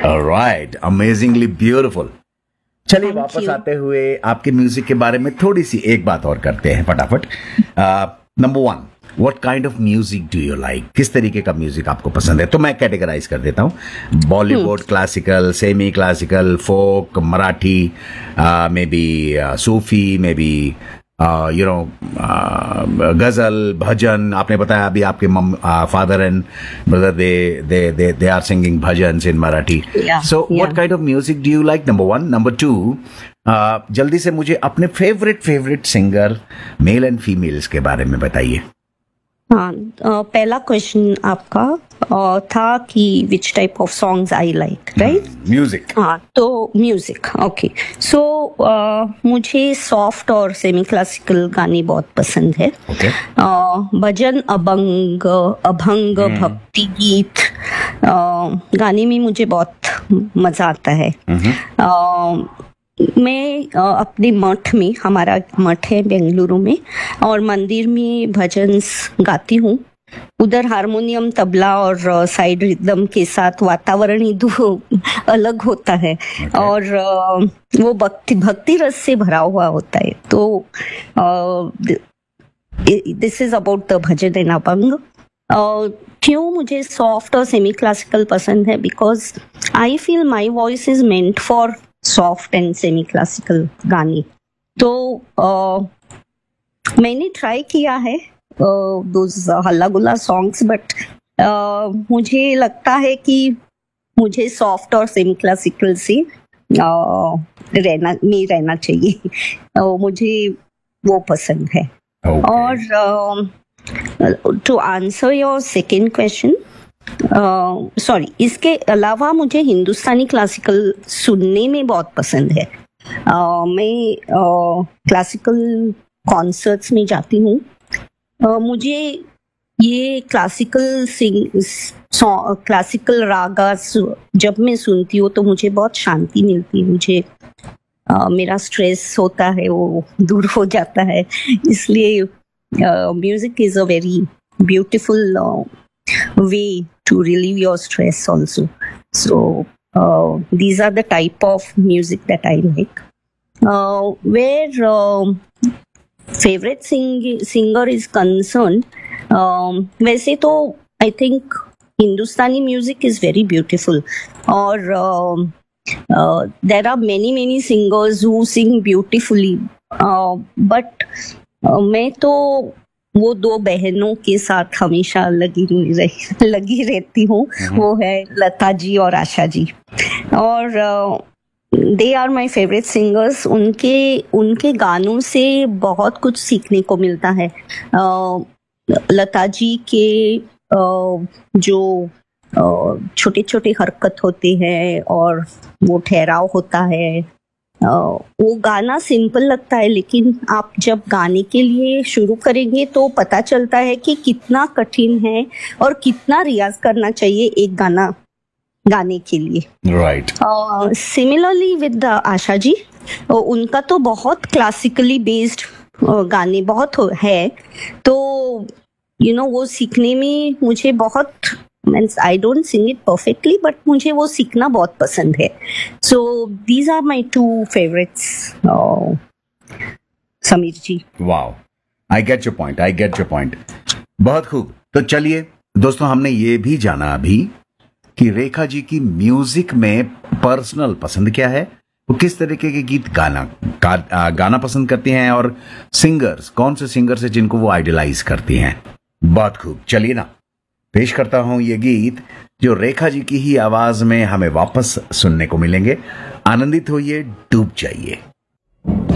Right, amazingly beautiful. चलिए Thank वापस you. आते हुए आपके म्यूजिक के बारे में थोड़ी सी एक बात और करते हैं फटाफट। Number 1, what kind of music do you like? किस तरीके का म्यूजिक आपको पसंद है? तो मैं कैटेगराइज कर देता हूँ, Bollywood, classical, semi classical, folk, Marathi, may be Sufi, may be गजल, भजन। आपने बताया अभी आपके father and brother they are singing bhajan in Marathi. Yeah, so what yeah. Kind of music do you like? Number 1। Number 2, जल्दी से मुझे अपने favourite singer male and females के बारे में बताइए। हाँ, पहला क्वेश्चन आपका था कि which type of songs I like, right? Music. हाँ, तो म्यूजिक, ओके। सो मुझे सॉफ्ट और सेमी क्लासिकल गाने बहुत पसंद है। ओके। भजन, अभंग, भक्ति गीत गाने में मुझे बहुत मजा आता है। मैं अपने मठ में, हमारा मठ है बेंगलुरु में, और मंदिर में भजन गाती हूँ। उधर हारमोनियम, तबला और साइड रिदम के साथ वातावरण ही अलग होता है। और वो भक्ति रस से भरा हुआ होता है। तो this is about the bhajan and abhang. क्यों मुझे सॉफ्ट और सेमी क्लासिकल पसंद है? Because I feel my voice is meant for soft and semi classical गाने। तो मैंने ट्राई किया है दोज हल्ला गुल्ला सॉन्ग्स, बट मुझे लगता है कि मुझे सॉफ्ट और सेमी क्लासिकल से रहना चाहिए। मुझे वो पसंद है। और to answer your second question, sorry, इसके अलावा मुझे हिंदुस्तानी क्लासिकल सुनने में बहुत पसंद है। मैं क्लासिकल कॉन्सर्ट्स में जाती हूँ। मुझे ये क्लासिकल रागा जब मैं सुनती हूँ तो मुझे बहुत शांति मिलती है। मुझे मेरा स्ट्रेस होता है वो दूर हो जाता है। इसलिए music is a very beautiful way to relieve your stress also. So these are the type of music that I like. Where favorite singer is concerned, वैसे तो I think Hindustani music is very beautiful. और there are many singers who sing beautifully. But मैं तो वो दो बहनों के साथ हमेशा लगी रहती हूँ। वो है लता जी और आशा जी। और they are my favourite singers. उनके गानों से बहुत कुछ सीखने को मिलता है। लता जी के जो छोटे छोटे हरकत होते हैं और वो ठहराव होता है, वो गाना सिंपल लगता है, लेकिन आप जब गाने के लिए शुरू करेंगे तो पता चलता है कि कितना कठिन है और कितना रियाज करना चाहिए एक गाना गाने के लिए। Right. Similarly with Asha ji, उनका तो बहुत क्लासिकली बेस्ड गाने बहुत है। तो वो सीखने में मुझे बहुत, means I don't sing it perfectly, but मुझे वो सीखना बहुत पसंद है। So these are my 2 favourites, Sameer ji. Wow, I get your point. बहुत खूब। तो चलिए दोस्तों, हमने ये भी जाना अभी कि रेखा जी की म्यूजिक में पर्सनल पसंद क्या है, वो किस तरीके के गीत गाना पसंद करती हैं, और सिंगर्स, कौन से सिंगर्स हैं जिनको वो आइडलाइज करती हैं। बहुत खूब। चलिए ना, पेश करता हूं ये गीत जो रेखा जी की ही आवाज में हमें वापस सुनने को मिलेंगे। आनंदित होइए, डूब जाइए।